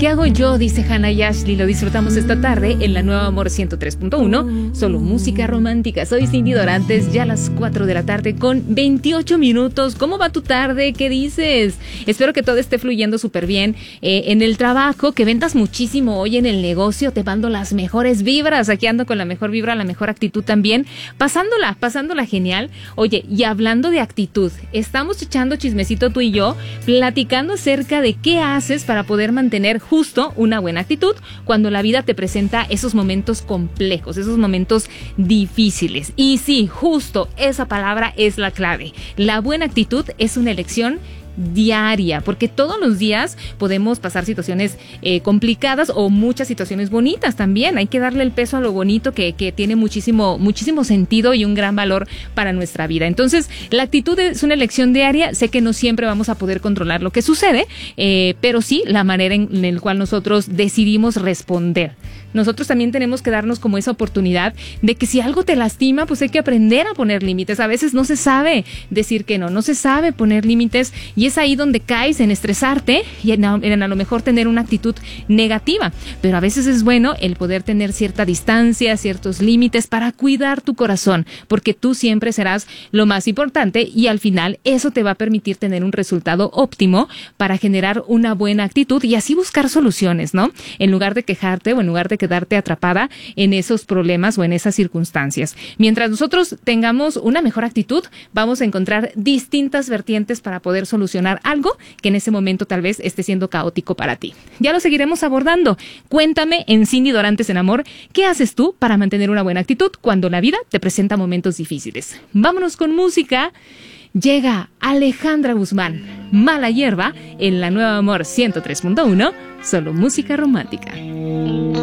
¿Qué hago yo? Dice Hannah y Ashley. Lo disfrutamos esta tarde en la Nueva Amor 103.1. Solo música romántica. Soy Cindy Dorantes, ya a las 4 de la tarde con 28 minutos. ¿Cómo va tu tarde? ¿Qué dices? Espero que todo esté fluyendo súper bien. En el trabajo, que vendas muchísimo hoy en el negocio, te mando las mejores vibras. Aquí ando con la mejor vibra, la mejor actitud también. Pasándola genial. Oye, y hablando de actitud, estamos echando chismecito tú y yo, platicando acerca de qué haces para poder mantener justo una buena actitud cuando la vida te presenta esos momentos complejos, esos momentos difíciles. Y sí, justo esa palabra es la clave. La buena actitud es una elección diaria, porque todos los días podemos pasar situaciones complicadas o muchas situaciones bonitas también. Hay que darle el peso a lo bonito que tiene muchísimo sentido y un gran valor para nuestra vida. Entonces, la actitud es una elección diaria. Sé que no siempre vamos a poder controlar lo que sucede, pero sí la manera en la cual nosotros decidimos responder. Nosotros también tenemos que darnos como esa oportunidad de que si algo te lastima, pues hay que aprender a poner límites. A veces no se sabe decir que no se sabe poner límites, y es ahí donde caes en estresarte y en a lo mejor tener una actitud negativa. Pero a veces es bueno el poder tener cierta distancia, ciertos límites para cuidar tu corazón, porque tú siempre serás lo más importante y al final eso te va a permitir tener un resultado óptimo para generar una buena actitud y así buscar soluciones, ¿no? En lugar de quejarte o en lugar de quedarte atrapada en esos problemas o en esas circunstancias. Mientras nosotros tengamos una mejor actitud, vamos a encontrar distintas vertientes para poder solucionar algo que en ese momento tal vez esté siendo caótico para ti. Ya lo seguiremos abordando. Cuéntame en Cindy Dorantes en Amor, ¿qué haces tú para mantener una buena actitud cuando la vida te presenta momentos difíciles? Vámonos con música. Llega Alejandra Guzmán, Mala Hierba, en la Nueva Amor 103.1, solo música romántica.